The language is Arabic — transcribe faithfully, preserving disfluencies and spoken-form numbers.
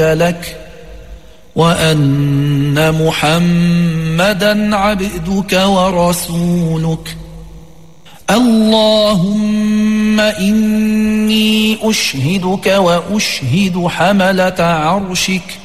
لك وأن محمدا عبدك ورسولك. اللهم إني أشهدك وأشهد حملة عرشك